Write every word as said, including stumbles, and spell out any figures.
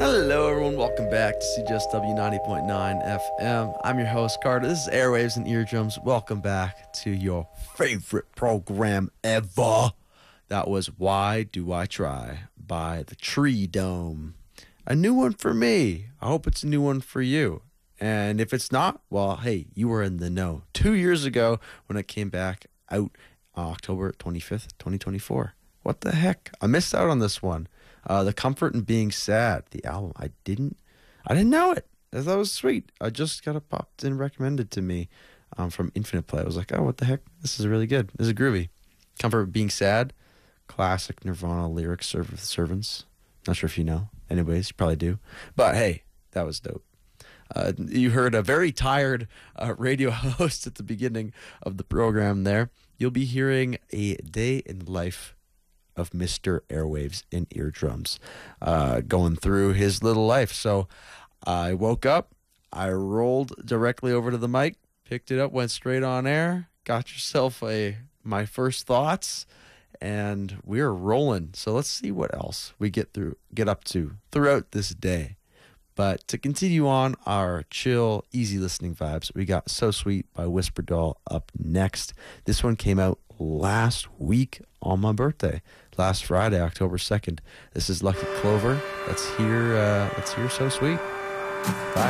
Hello, everyone. Welcome back to C J S W ninety point nine F M. I'm your host, Carter. This is Airwaves and Eardrums. Welcome back to your favorite program ever. That was Why Do I Try by the Tree Dome. A new one for me. I hope it's a new one for you. And if it's not, well, hey, you were in the know. Two years ago when it came back out on October twenty-fifth, twenty twenty-four. What the heck? I missed out on this one. Uh, The Comfort in Being Sad, the album. I didn't I didn't know it. I thought it was sweet. I just got it popped and recommended to me um, from Infinite Play. I was like, oh, what the heck? This is really good. This is groovy. Comfort in Being Sad, classic Nirvana lyrics, serve with servants. Not sure if you know. Anyways, you probably do. But hey, that was dope. Uh, you heard a very tired uh, radio host at the beginning of the program there. You'll be hearing a day in the life of Mister Airwaves and Eardrums, uh, going through his little life. So I woke up, I rolled directly over to the mic, picked it up, went straight on air, got yourself a my first thoughts, and we're rolling. So let's see what else we get through, get up to throughout this day. But to continue on our chill, easy listening vibes, we got So Sweet by Whisper Doll up next. This one came out last week on my birthday, last Friday, October second. This is Lucky Clover. Let's hear, uh, let's hear So Sweet. Bye.